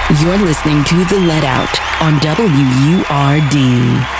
You're listening to The Let Out on WURD.